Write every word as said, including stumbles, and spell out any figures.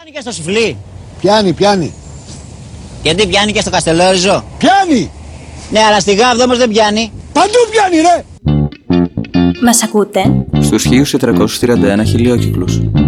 Πιάνει και στο Σουφλί. Πιάνει, πιάνει. Γιατί πιάνει και στο Καστελόριζο. Πιάνει. Ναι, αλλά στη Γάβδο όμως δεν πιάνει. Παντού πιάνει, ρε. Μας ακούτε? Στους χίλιους τετρακόσιους τριάντα ένα χιλιόκυκλους.